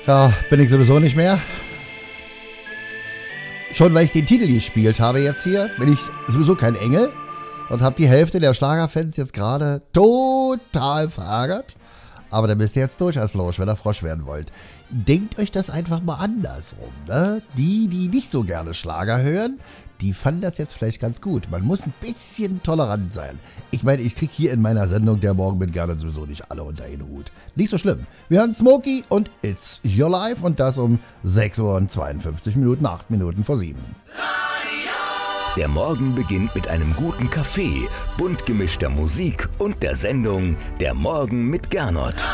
Ja, bin ich sowieso nicht mehr. Schon weil ich den Titel gespielt habe jetzt hier, bin ich sowieso kein Engel und habe die Hälfte der Schlagerfans jetzt gerade total verärgert. Aber dann müsst ihr jetzt durchaus los, wenn ihr Frosch werden wollt. Denkt euch das einfach mal andersrum, ne? Die nicht so gerne Schlager hören, die fanden das jetzt vielleicht ganz gut. Man muss ein bisschen tolerant sein. Ich meine, ich kriege hier in meiner Sendung Der Morgen mit gerne sowieso nicht alle unter einen Hut. Nicht so schlimm. Wir hören Smokey und It's Your Life und das um 6 Uhr und 52 Minuten, 8 Minuten vor 7. Der Morgen beginnt mit einem guten Kaffee, bunt gemischter Musik und der Sendung Der Morgen mit Gernot.